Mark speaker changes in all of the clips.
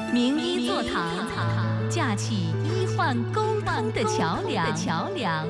Speaker 1: 名医座堂，架起医患沟通的桥梁。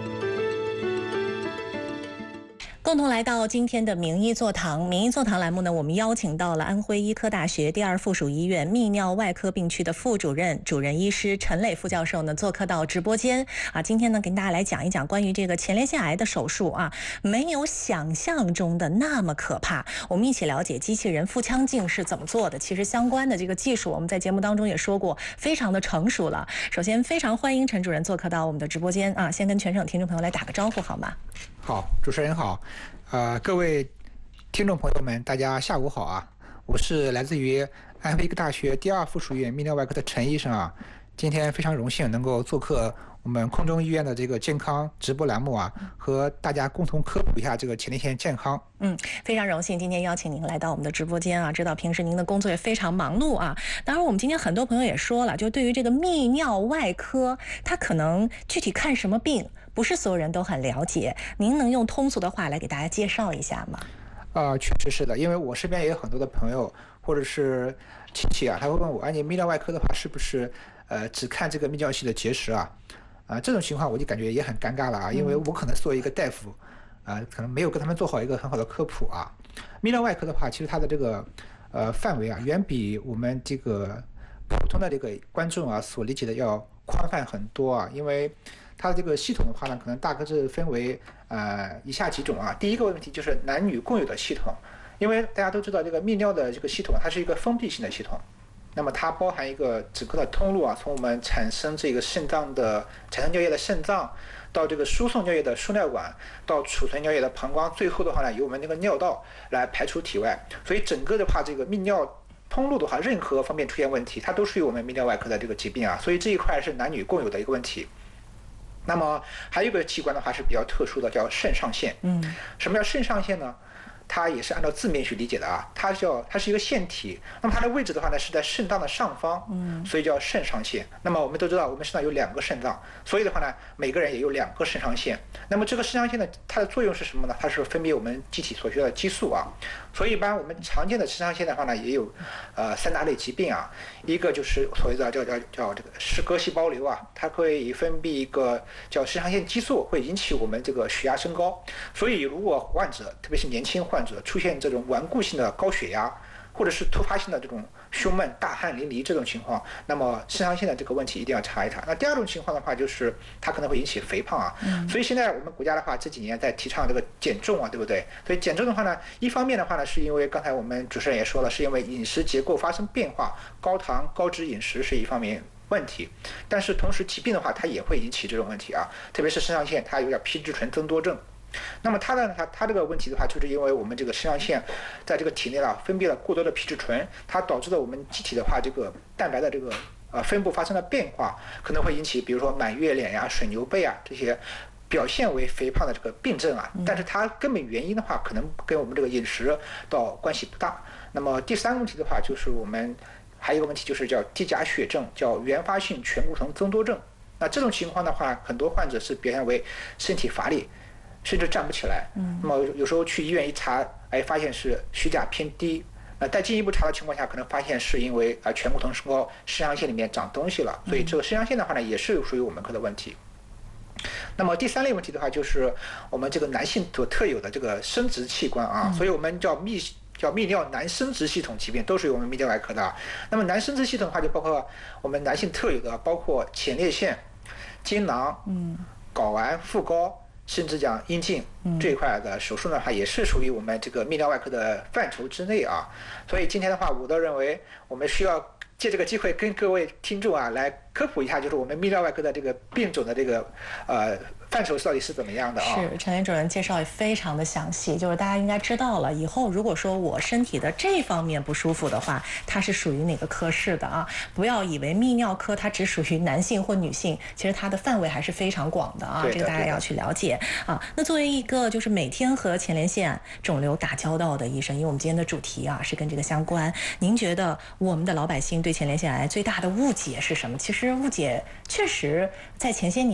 Speaker 1: 共同来到今天的名医座堂。名医座堂栏目呢，我们邀请到了安徽医科大学第二附属医院泌尿外科病区的副主任、主任医师陈磊副教授呢，做客到直播间啊。今天呢，跟大家来讲一讲关于这个前列腺癌的手术啊，没有想象中的那么可怕。我们一起了解机器人腹腔镜是怎么做的。其实相关的这个技术，我们在节目当中也说过，非常的成熟了。首先，非常欢迎陈主任做客到我们的直播间啊，先跟全省听众朋友来打个招呼好吗？
Speaker 2: 好，主持人好。各位听众朋友们，大家下午好啊！我是来自于安徽医科大学第二附属医院泌尿外科的陈医生啊。今天非常荣幸能够做客我们空中医院的这个健康直播栏目啊，和大家共同科普一下这个前列腺健康。
Speaker 1: 非常荣幸今天邀请您来到我们的直播间啊，知道平时您的工作也非常忙碌啊。当然，我们今天很多朋友也说了，就对于这个泌尿外科，它可能具体看什么病，不是所有人都很了解。您能用通俗的话来给大家介绍一下吗？
Speaker 2: 确实是的，因为我身边也有很多的朋友或者是亲戚啊，他会问我，你泌尿外科的话是不是只看这个泌尿系的结石啊？这种情况我就感觉也很尴尬了啊，因为我可能作为一个大夫，可能没有跟他们做好一个很好的科普啊。泌尿外科的话，其实它的这个范围啊，远比我们这个普通的这个观众啊所理解的要宽泛很多啊，因为它的这个系统的话呢，可能大概是分为以下几种啊。第一个问题就是男女共有的系统，因为大家都知道这个泌尿的这个系统，它是一个封闭性的系统。那么它包含一个整个的通路啊，从我们产生这个产生尿液的肾脏，到这个输送尿液的输尿管，到储存尿液的膀胱，最后的话呢，由我们那个尿道来排出体外。所以整个的话，这个泌尿通路的话，任何方面出现问题，它都属于我们泌尿外科的这个疾病啊。所以这一块是男女共有的一个问题。那么还有一个器官的话是比较特殊的，叫肾上腺。什么叫肾上腺呢？它也是按照字面去理解的啊，它是一个腺体，那么它的位置的话呢是在肾脏的上方，所以叫肾上腺。那么我们都知道，我们身上有2个肾脏，所以的话呢，每个人也有2个肾上腺。那么这个肾上腺呢，它的作用是什么呢？它是分泌我们机体所需要的激素啊。所以一般我们常见的肾上腺的话呢，也有3大类疾病啊。一个就是所谓的叫这个嗜铬细胞瘤啊，它会分泌一个叫肾上腺激素，会引起我们这个血压升高。所以如果患者，特别是年轻患者出现这种顽固性的高血压，或者是突发性的这种胸闷、大汗淋漓这种情况，那么肾上腺的这个问题一定要查一查。那第二种情况的话，就是它可能会引起肥胖啊。所以现在我们国家的话，这几年在提倡这个减重啊，对不对？所以减重的话呢，一方面的话呢，是因为刚才我们主持人也说了，是因为饮食结构发生变化，高糖高脂饮食是一方面问题，但是同时疾病的话，它也会引起这种问题啊，特别是肾上腺它有点皮质醇增多症。那么它这个问题的话，就是因为我们这个肾上腺在这个体内分泌了过多的皮质醇，它导致了我们机体的话，这个蛋白的这个分布发生了变化，可能会引起比如说满月脸呀、水牛背啊这些表现为肥胖的这个病症啊。但是它根本原因的话，可能跟我们这个饮食倒关系不大。那么第3个问题的话，就是我们还有一个问题，就是叫低钾血症，叫原发性醛固醇增多症。那这种情况的话，很多患者是表现为身体乏力，甚至站不起来。那么有时候去医院一查，发现是血钾偏低。在进一步查的情况下，可能发现是因为醛固醇升高，肾上腺里面长东西了。所以这个肾上腺的话呢，也是属于我们科的问题。那么第3类问题的话，就是我们这个男性所特有的这个生殖器官啊，所以我们叫泌尿男生殖系统疾病，都是由我们泌尿外科的。那么男生殖系统的话，就包括我们男性特有的，包括前列腺、精囊、睾丸、附睾，甚至讲阴茎这一块的手术的话，也是属于我们这个泌尿外科的范畴之内啊。所以今天的话，我倒认为我们需要借这个机会跟各位听众啊来科普一下，就是我们泌尿外科的这个病种的这个范畴到底是怎么样的啊？
Speaker 1: 是陈林主任介绍也非常的详细，就是大家应该知道了，以后如果说我身体的这方面不舒服的话，它是属于哪个科室的啊？不要以为泌尿科它只属于男性或女性，其实它的范围还是非常广的啊，这个大家要去了解啊。那作为一个就是每天和前列腺肿瘤打交道的医生，因为我们今天的主题啊是跟这个相关，您觉得我们的老百姓对前列腺癌最大的误解是什么？其实误解确实在前些年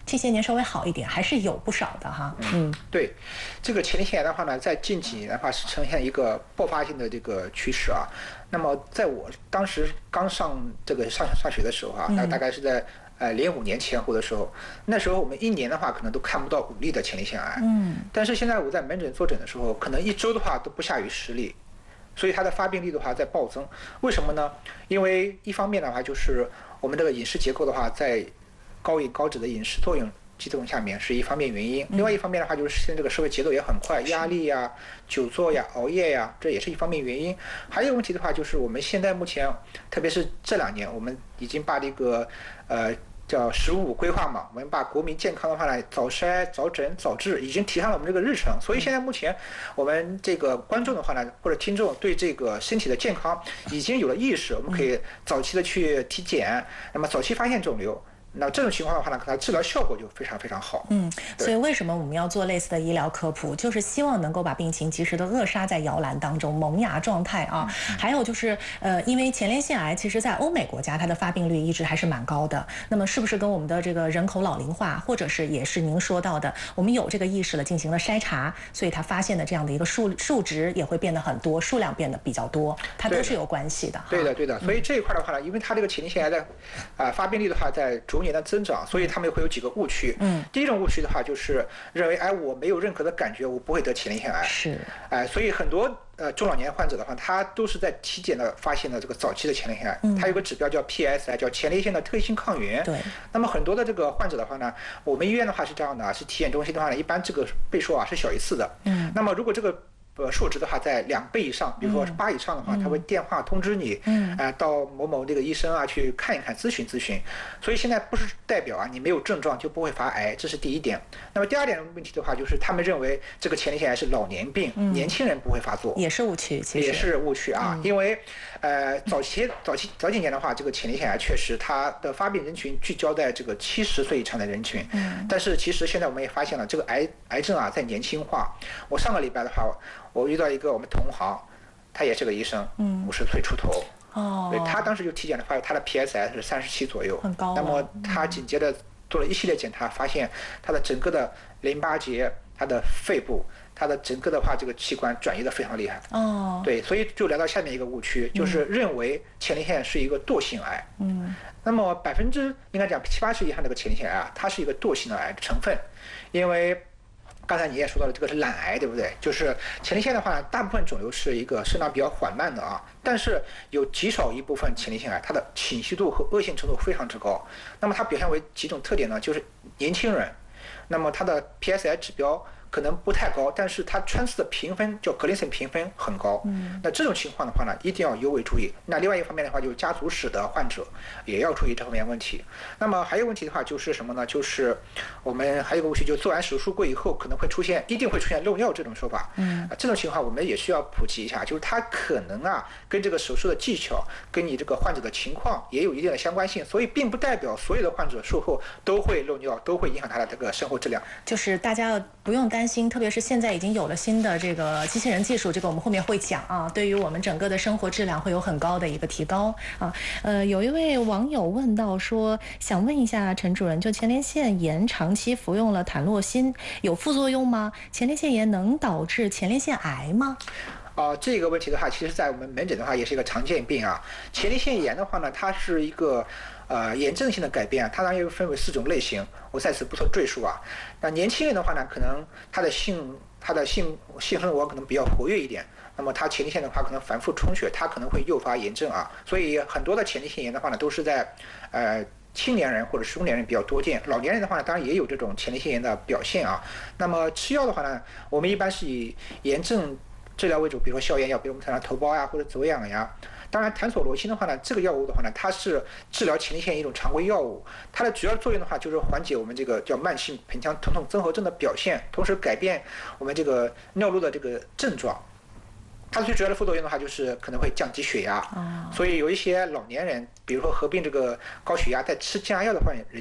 Speaker 1: 这些年稍微好一点，还是有不少的哈。
Speaker 2: 对，这个前列腺炎的话呢，在近几年的话是呈现一个爆发性的这个趋势啊。那么在我当时刚上学的时候啊，大概是在05年前后的时候，那时候我们一年的话可能都看不到5例的前列腺癌。但是现在我在门诊坐诊的时候，可能1周的话都不下于10例。所以它的发病率的话在暴增，为什么呢？因为一方面的话就是我们这个饮食结构的话，在高饮高脂的饮食作用下面是一方面原因，另外一方面的话就是现在这个社会节奏也很快，压力呀、久坐呀、熬夜呀，这也是一方面原因。还有一个问题的话就是我们现在目前，特别是这2年，我们已经把这个叫15规划嘛，我们把国民健康的话呢，早筛、早诊、早治已经提上了我们这个日程。所以现在目前我们这个观众的话呢，或者听众对这个身体的健康已经有了意识，我们可以早期的去体检，那么早期发现肿瘤。那这种情况的话呢，它治疗效果就非常非常好。
Speaker 1: 所以为什么我们要做类似的医疗科普，就是希望能够把病情及时的扼杀在摇篮当中，萌芽状态啊。还有就是因为前列腺癌其实在欧美国家它的发病率一直还是蛮高的，那么是不是跟我们的这个人口老龄化，或者是也是您说到的，我们有这个意识了，进行了筛查，所以它发现的这样的一个数值也会变得很多，数量变得比较多，它都是有关系的。
Speaker 2: 对的。所以这一块的话呢，因为它这个前列腺癌的发病率的话在逐年的增长，所以他们会有几个误区。第一种误区的话就是认为我没有任何的感觉，我不会得前列腺癌。
Speaker 1: 是。
Speaker 2: 所以很多中老年患者的话，他都是在体检的发现了这个早期的前列腺癌。它有个指标叫 PSI， 叫前列腺的特异性抗原。
Speaker 1: 对。
Speaker 2: 那么很多的这个患者的话呢，我们医院的话是这样的，是体检中心的话呢，一般这个倍数是小于4的。那么如果这个数值的话在2倍以上，比如说是8以上的话，他会电话通知你，到某某这个医生去看一看，咨询。所以现在不是代表你没有症状就不会发癌，这是第一点。那么第二点问题的话，就是他们认为这个前列腺癌是老年病，年轻人不会发作，
Speaker 1: 也是误区，其实
Speaker 2: 也是误区啊。因为早几年的话，这个前列腺癌确实它的发病人群聚焦在这个70岁以上的人群，但是其实现在我们也发现了这个癌症在年轻化。我上个礼拜的话，我遇到一个我们同行，他也是个医生，50岁出头。对，他当时就体检的话，他的 PSI 是37左右，
Speaker 1: 很高。
Speaker 2: 那么他紧接着做了一系列检查，发现他的整个的淋巴结、他的肺部、他的整个的话这个器官转移的非常厉害。对，所以就来到下面一个误区，就是认为前列腺是一个惰性癌。那么应该讲70-80%以上这个前列腺癌它是一个惰性的癌成分，因为刚才你也说到了，这个是懒癌，对不对？就是前列腺的话，大部分肿瘤是一个生长比较缓慢的但是有极少一部分前列腺癌，它的侵袭度和恶性程度非常之高。那么它表现为几种特点呢？就是年轻人，那么它的 PSI 指标可能不太高，但是它穿刺的评分叫格林森评分很高。那这种情况的话呢，一定要尤为注意。那另外一方面的话，就是家族史的患者也要注意这方面问题。那么还有问题的话就是什么呢？就是我们还有个误区，就做完手术过以后可能一定会出现漏尿这种说法。这种情况我们也需要普及一下，就是它可能跟这个手术的技巧跟你这个患者的情况也有一定的相关性，所以并不代表所有的患者术后都会漏尿，都会影响他的这个生活质量。
Speaker 1: 就是大家不用担心，特别是现在已经有了新的这个机器人技术，这个我们后面会讲对于我们整个的生活质量会有很高的一个提高有一位网友问到说，想问一下陈主任，就前列腺炎长期服用了坦洛辛有副作用吗？前列腺炎能导致前列腺癌吗？
Speaker 2: 这个问题的话，其实在我们门诊的话也是一个常见病前列腺炎的话呢，它是一个炎症性的改变它当然又分为4种类型，我在此不做赘述那年轻人的话呢，可能他的性生活可能比较活跃一点，那么他前列腺的话可能反复充血，它可能会诱发炎症所以很多的前列腺炎的话呢，都是在青年人或者中年人比较多见，老年人的话呢，当然也有这种前列腺炎的表现那么吃药的话呢，我们一般是以炎症治疗为主，比如说消炎药，比如我们谈到头孢或者走氧当然，坦索罗辛的话呢，这个药物的话呢，它是治疗前列腺一种常规药物，它的主要作用的话就是缓解我们这个叫慢性盆腔疼痛综合症的表现，同时改变我们这个尿路的这个症状。它最主要的副作用的话，就是可能会降低血压。所以有一些老年人，比如说合并这个高血压，在吃降压药的人群，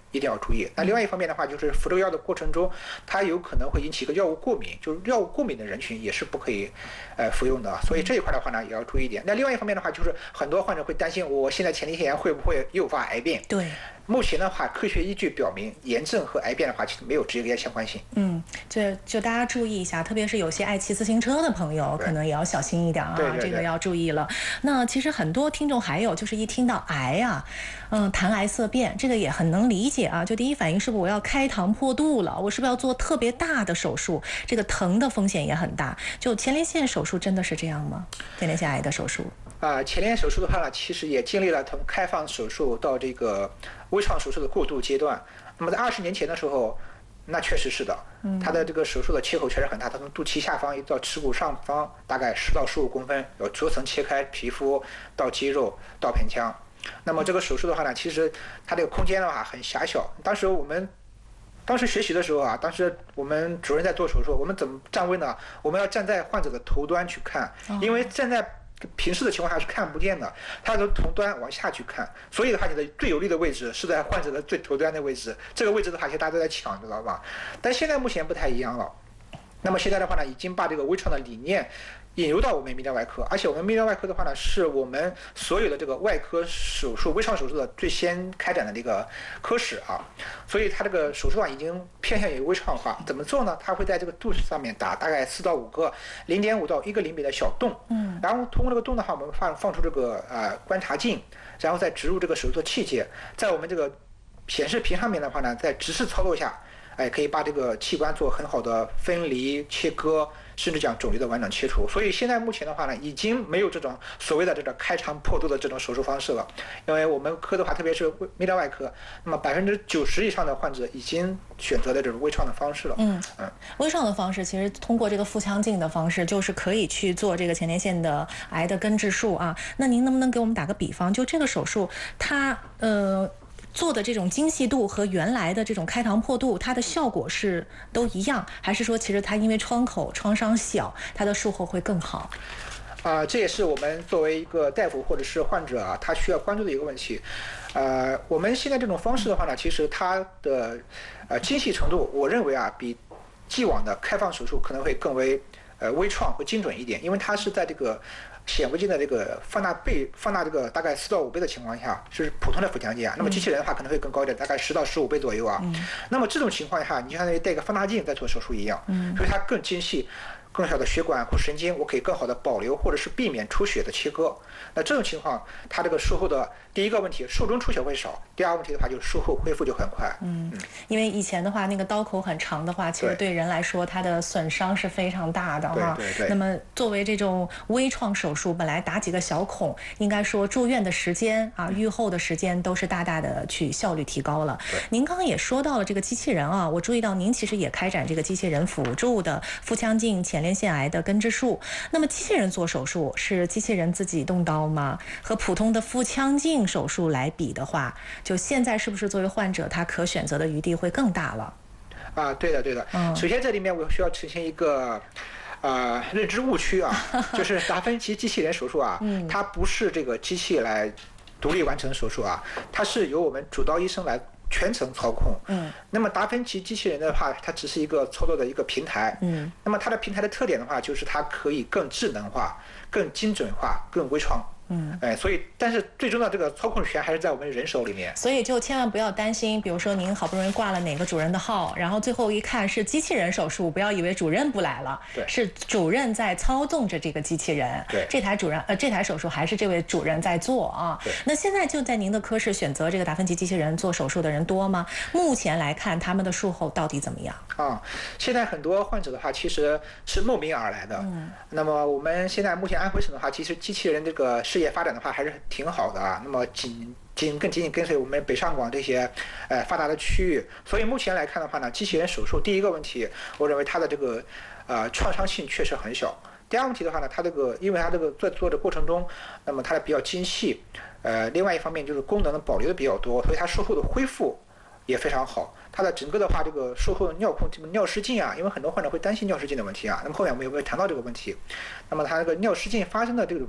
Speaker 2: 一定要注意。那另外一方面的话，就是服这个药的过程中，它有可能会引起一个药物过敏，就是药物过敏的人群也是不可以服用的。所以这一块的话呢，也要注意一点。那另外一方面的话，就是很多患者会担心，我现在前列腺炎会不会诱发癌变？
Speaker 1: 对。
Speaker 2: 目前的话，科学依据表明，炎症和癌变的话其实没有直接相关性。
Speaker 1: 就大家注意一下，特别是有些爱骑自行车的朋友，可能也要小心一点啊，
Speaker 2: 对，
Speaker 1: 这个要注意了。那其实很多听众还有就是一听到癌啊，谈癌色变，这个也很能理解啊。就第一反应是不是我要开膛破肚了？我是不是要做特别大的手术？这个疼的风险也很大。就前列腺手术真的是这样吗？前列腺癌的手术？
Speaker 2: 前列腺手术的话呢，其实也经历了从开放手术到这个微创手术的过渡阶段。那么在20年前的时候，那确实是的，它的这个手术的切口确实很大，它从肚脐下方一直到耻骨上方，大概10到15公分，有逐层切开皮肤到肌肉到盆腔。那么这个手术的话呢，其实它这个空间的话很狭小。当时学习的时候啊，当时我们主任在做手术，我们怎么站位呢？我们要站在患者的头端去看，因为站在平视的情况下是看不见的，它从头端往下去看，所以的话，你的最有利的位置是在患者的最头端的位置。这个位置的话，现在大家都在抢，知道吧？但现在目前不太一样了。那么现在的话呢，已经把这个微创的理念引入到我们泌尿外科，而且我们泌尿外科的话呢，是我们所有的这个外科手术、微创手术的最先开展的这个科室啊，所以它这个手术已经偏向于微创化。怎么做呢？它会在这个肚子上面打大概4到5个0.5到1个厘米的小洞，然后通过这个洞的话，我们放出这个观察镜，然后再植入这个手术器械，在我们这个显示屏上面的话呢，在直视操作下，可以把这个器官做很好的分离、切割，甚至将肿瘤的完整切除。所以现在目前的话呢，已经没有这种所谓的这个开肠破肚的这种手术方式了。因为我们科的话，特别是泌尿外科，那么90%以上的患者已经选择了这种微创的方式了。
Speaker 1: 微创的方式其实通过这个腹腔镜的方式，就是可以去做这个前列腺的癌的根治术啊。那您能不能给我们打个比方，就这个手术它做的这种精细度和原来的这种开膛破肚，它的效果是都一样，还是说其实它因为创伤小，它的术后会更好？
Speaker 2: 这也是我们作为一个大夫或者是患者啊，他需要关注的一个问题。我们现在这种方式的话呢，其实它的精细程度，我认为啊，比既往的开放手术可能会更为微创会精准一点，因为它是在这个显微镜的这个放大这个大概4到5倍的情况下，是普通的腹腔镜啊。那么机器人的话可能会更高一点，大概10到15倍左右啊。那么这种情况下，你就相当于带个放大镜在做手术一样，所以它更精细。更小的血管或神经，我可以更好的保留或者是避免出血的切割。那这种情况，它这个术后的第一个问题，术中出血会少；第二个问题的话，就是术后恢复就很快。
Speaker 1: 因为以前的话，那个刀口很长的话，其实对人来说，它的损伤是非常大的哈。
Speaker 2: 对。
Speaker 1: 那么作为这种微创手术，本来打几个小孔，应该说住院的时间啊、愈后的时间都是大大的去效率提高了。您刚刚也说到了这个机器人啊，我注意到您其实也开展这个机器人辅助的腹腔镜前列腺癌的根治术。那么机器人做手术是机器人自己动刀吗？和普通的腹腔镜手术来比的话，就现在是不是作为患者他可选择的余地会更大了？
Speaker 2: 对的。首先这里面我需要澄清一个认知误区啊，就是达芬奇机器人手术啊，它不是这个机器来独立完成手术啊，它是由我们主刀医生来全程操控。那么达芬奇机器人的话，它只是一个操作的一个平台。那么它的平台的特点的话，就是它可以更智能化、更精准化、更微创。所以，但是最终的这个操控权还是在我们人手里面。
Speaker 1: 所以就千万不要担心，比如说您好不容易挂了哪个主任的号，然后最后一看是机器人手术，不要以为主任不来了，是主任在操纵着这个机器人。这台手术还是这位主任在做啊。那现在就在您的科室选择这个达芬奇机器人做手术的人多吗？目前来看，他们的术后到底怎么样？
Speaker 2: 现在很多患者的话，其实是慕名而来的。那么我们现在目前安徽省的话，其实机器人这个事业发展的话还是挺好的啊。那么仅仅跟随我们北上广这些发达的区域，所以目前来看的话呢，机器人手术第一个问题，我认为它的这个创伤性确实很小。第二个问题的话呢，它这个因为它这个在做的过程中，那么它的比较精细，另外一方面就是功能的保留的比较多，所以它术后的恢复也非常好。它的整个的话，这个术后的尿失禁啊，因为很多患者会担心尿失禁的问题啊，那么后面我们也会谈到这个问题。那么它这个尿失禁发生的这种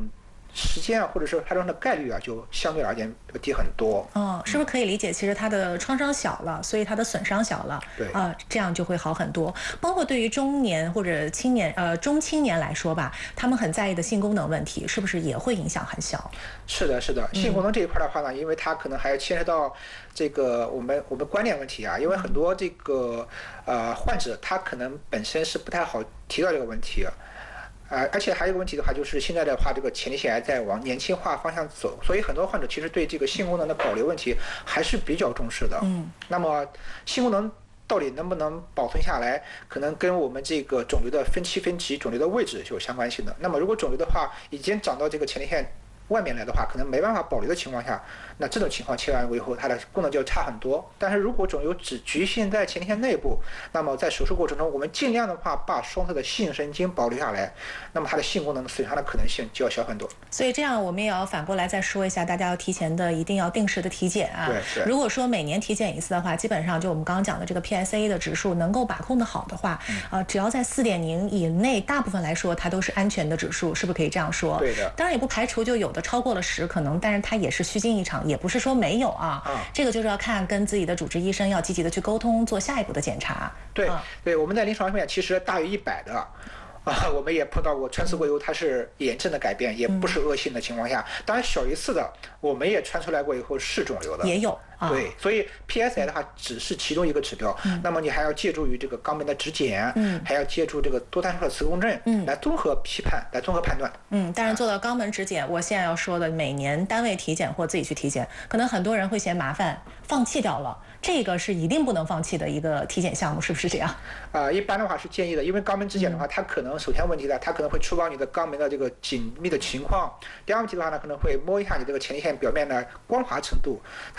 Speaker 2: 时间或者是发生的概率就相对而言低很多。
Speaker 1: 是不是可以理解，其实它的创伤小了，所以它的损伤小了，
Speaker 2: 对
Speaker 1: 这样就会好很多。包括对于中年或者中青年来说吧，他们很在意的性功能问题，是不是也会影响很小？
Speaker 2: 是的，是的，性功能这一块的话呢，因为它可能还要牵扯到这个我们观念问题因为很多这个患者他可能本身是不太好提到这个问题。而且还有一个问题的话，就是现在的话，这个前列腺癌在往年轻化方向走，所以很多患者其实对这个性功能的保留问题还是比较重视的。那么性功能到底能不能保存下来，可能跟我们这个肿瘤的分期分级、肿瘤的位置是有相关性的。那么如果肿瘤的话已经长到这个前列腺外面来的话，可能没办法保留的情况下，那这种情况切完以后，它的功能就差很多。但是如果肿瘤只局限在前列腺内部，那么在手术过程中，我们尽量的话把双侧的性神经保留下来，那么它的性功能损伤的可能性就要小很多。
Speaker 1: 所以这样我们也要反过来再说一下，大家要提前的一定要定时的体检
Speaker 2: 对。
Speaker 1: 如果说每年体检一次的话，基本上就我们刚刚讲的这个 PSA 的指数能够把控的好的话，只要在4.0以内，大部分来说它都是安全的指数，是不是可以这样说？
Speaker 2: 对的。
Speaker 1: 当然也不排除就有的超过了10可能，但是它也是虚惊一场，也不是说没有这个就是要看跟自己的主治医生要积极的去沟通，做下一步的检查。
Speaker 2: 对，我们在临床上面其实大于100的。我们也碰到过穿刺过以后它是炎症的改变，也不是恶性的情况下，当然小于4的我们也穿出来过以后是肿瘤的，
Speaker 1: 也有。
Speaker 2: 对，所以 PSA 的话只是其中一个指标，那么你还要借助于这个肛门的指检，还要借助这个多参数的磁共振，来综合批判，来综合判断。
Speaker 1: 但是做到肛门指检，我现在要说的，每年单位体检或自己去体检，可能很多人会嫌麻烦，放弃掉了。这个是一定不能放弃的一个体检项目，是不是这样？
Speaker 2: 一般的话是建议的，因为肛门指检的话，它可能首先问题呢，它可能会触碰你的肛门的这个紧密的情况。第二问题的话呢，可能会摸一下你这个前列腺表面的光滑程度，